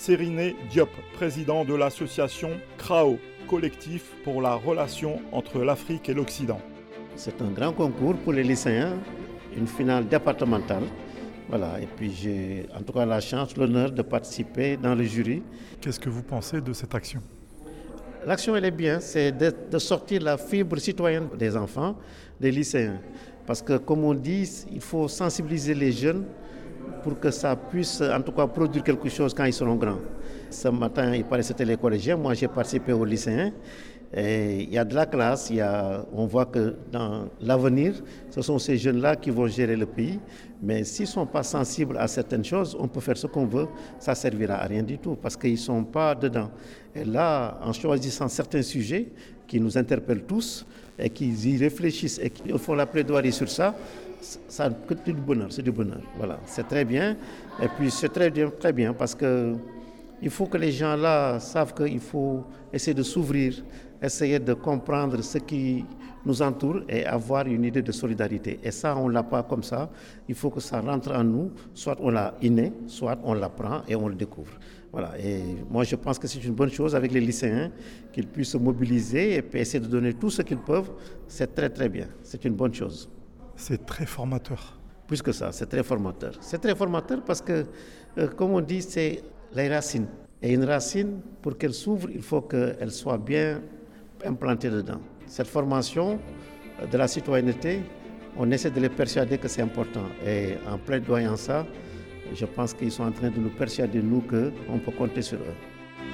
Seriné Diop, président de l'association CRAO, collectif pour la relation entre l'Afrique et l'Occident. C'est un grand concours pour les lycéens, une finale départementale. Voilà, et puis j'ai en tout cas la chance, l'honneur de participer dans le jury. Qu'est-ce que vous pensez de cette action ? L'action, elle est bien, c'est de sortir la fibre citoyenne des enfants, des lycéens. Parce que, comme on dit, il faut sensibiliser les jeunes pour que ça puisse, en tout cas, produire quelque chose quand ils seront grands. Ce matin, il paraît que c'était les collégiens. Moi, j'ai participé aux lycéens. Et il y a de la classe. On voit que dans l'avenir, ce sont ces jeunes-là qui vont gérer le pays. Mais s'ils ne sont pas sensibles à certaines choses, on peut faire ce qu'on veut. Ça ne servira à rien du tout parce qu'ils ne sont pas dedans. Et là, en choisissant certains sujets qui nous interpellent tous et qu'ils y réfléchissent et qu'ils font la plaidoirie sur ça, c'est du bonheur, c'est du bonheur. Voilà, c'est très bien. Et puis c'est très bien parce que il faut que les gens là savent qu'il faut essayer de s'ouvrir, essayer de comprendre ce qui nous entoure et avoir une idée de solidarité. Et ça, on ne l'a pas comme ça. Il faut que ça rentre en nous. Soit on l'a inné, soit on l'apprend et on le découvre. Voilà. Et moi, je pense que c'est une bonne chose avec les lycéens, qu'ils puissent se mobiliser et puis essayer de donner tout ce qu'ils peuvent. C'est très, très bien. C'est une bonne chose. C'est très formateur. Plus que ça, c'est très formateur. C'est très formateur parce que, comme on dit, c'est les racines. Et une racine, pour qu'elle s'ouvre, il faut qu'elle soit bien implantée dedans. Cette formation de la citoyenneté, on essaie de les persuader que c'est important. Et en plaidoyant ça, je pense qu'ils sont en train de nous persuader, nous, qu'on peut compter sur eux.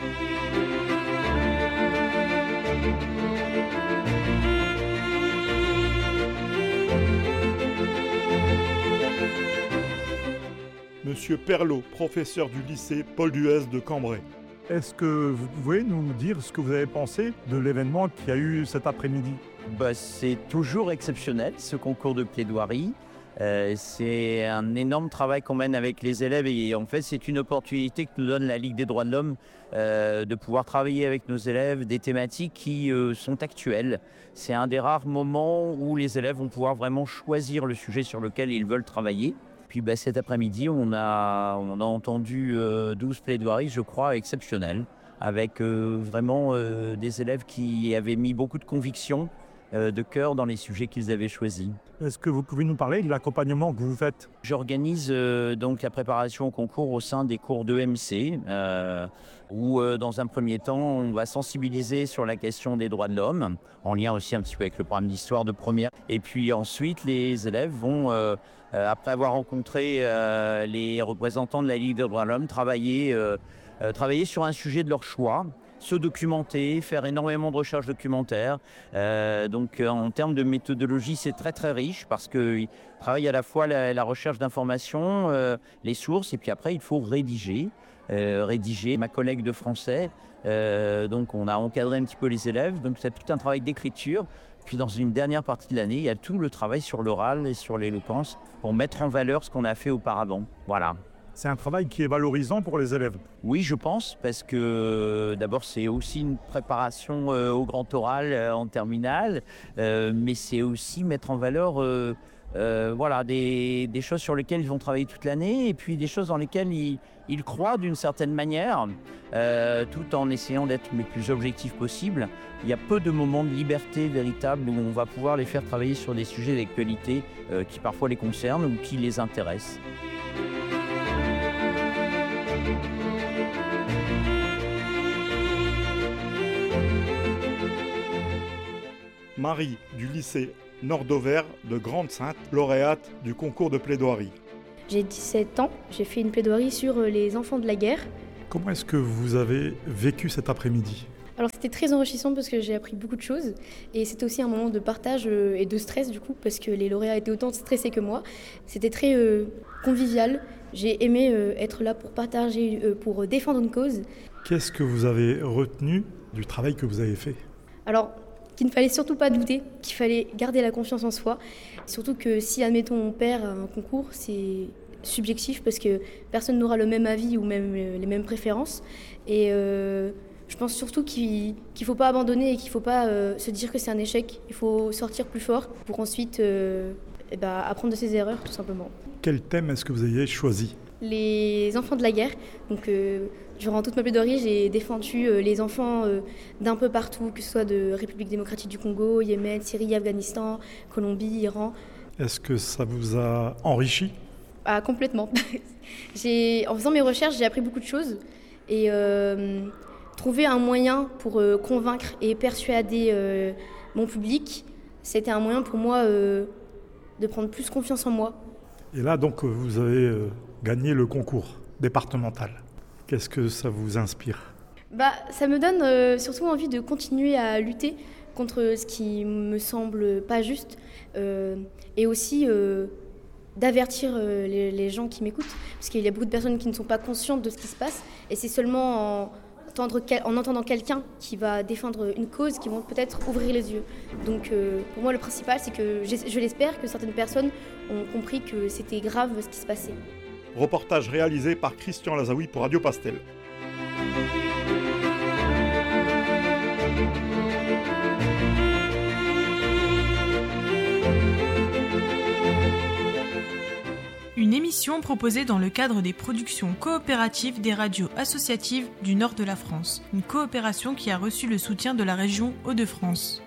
Monsieur Perlot, professeur du lycée Paul Duès de Cambrai. Est-ce que vous pouvez nous dire ce que vous avez pensé de l'événement qu'il y a eu cet après-midi ? C'est toujours exceptionnel, ce concours de plaidoirie. C'est un énorme travail qu'on mène avec les élèves et en fait c'est une opportunité que nous donne la Ligue des droits de l'homme de pouvoir travailler avec nos élèves des thématiques qui sont actuelles. C'est un des rares moments où les élèves vont pouvoir vraiment choisir le sujet sur lequel ils veulent travailler. Puis cet après-midi, on a entendu 12 plaidoiries, je crois, exceptionnelles, avec vraiment des élèves qui avaient mis beaucoup de conviction, de cœur dans les sujets qu'ils avaient choisis. Est-ce que vous pouvez nous parler de l'accompagnement que vous faites ? J'organise donc la préparation au concours au sein des cours d'EMC, où dans un premier temps, on va sensibiliser sur la question des droits de l'homme, en lien aussi un petit peu avec le programme d'histoire de première. Et puis ensuite, les élèves vont, après avoir rencontré les représentants de la Ligue des droits de l'homme, travailler sur un sujet de leur choix, se documenter, faire énormément de recherches documentaires. Donc en termes de méthodologie, c'est très très riche parce qu'ils travaillent à la fois la recherche d'informations, les sources, et puis après il faut rédiger. Ma collègue de français, donc on a encadré un petit peu les élèves, donc c'est tout un travail d'écriture. Puis dans une dernière partie de l'année, il y a tout le travail sur l'oral et sur l'éloquence pour mettre en valeur ce qu'on a fait auparavant. Voilà. C'est un travail qui est valorisant pour les élèves. Oui, je pense, parce que d'abord c'est aussi une préparation au grand oral en terminale, mais c'est aussi mettre en valeur des choses sur lesquelles ils vont travailler toute l'année et puis des choses dans lesquelles ils croient d'une certaine manière, tout en essayant d'être le plus objectif possible. Il y a peu de moments de liberté véritable où on va pouvoir les faire travailler sur des sujets d'actualité qui parfois les concernent ou qui les intéressent. Marie du lycée Nord-Auvers de Grande-Sainte, lauréate du concours de plaidoirie. J'ai 17 ans, j'ai fait une plaidoirie sur les enfants de la guerre. Comment est-ce que vous avez vécu cet après-midi ? Alors c'était très enrichissant parce que j'ai appris beaucoup de choses et c'était aussi un moment de partage et de stress du coup parce que les lauréats étaient autant stressés que moi. C'était très convivial, j'ai aimé être là pour partager, pour défendre une cause. Qu'est-ce que vous avez retenu du travail que vous avez fait ? Alors qu'il ne fallait surtout pas douter, qu'il fallait garder la confiance en soi. Surtout que si, admettons, on perd un concours, c'est subjectif parce que personne n'aura le même avis ou même les mêmes préférences. Et je pense surtout qu'il ne faut pas abandonner et qu'il ne faut pas se dire que c'est un échec. Il faut sortir plus fort pour ensuite apprendre de ses erreurs, tout simplement. Quel thème est-ce que vous avez choisi ? les enfants de la guerre. Donc, durant toute ma plaidoirie, j'ai défendu les enfants d'un peu partout, que ce soit de République démocratique du Congo, Yémen, Syrie, Afghanistan, Colombie, Iran. Est-ce que ça vous a enrichi ? Ah, complètement. En faisant mes recherches, j'ai appris beaucoup de choses. Et trouver un moyen pour convaincre et persuader mon public, c'était un moyen pour moi de prendre plus confiance en moi. Et là, donc, vous avez gagné le concours départemental. Qu'est-ce que ça vous inspire ? Ça me donne surtout envie de continuer à lutter contre ce qui me semble pas juste et aussi d'avertir les gens qui m'écoutent, parce qu'il y a beaucoup de personnes qui ne sont pas conscientes de ce qui se passe, et c'est seulement en entendant quelqu'un qui va défendre une cause qui vont peut-être ouvrir les yeux. Donc pour moi le principal, c'est que je l'espère que certaines personnes ont compris que c'était grave ce qui se passait. Reportage réalisé par Christian Lazaoui pour Radio Pastel. Une émission proposée dans le cadre des productions coopératives des radios associatives du nord de la France. Une coopération qui a reçu le soutien de la région Hauts-de-France.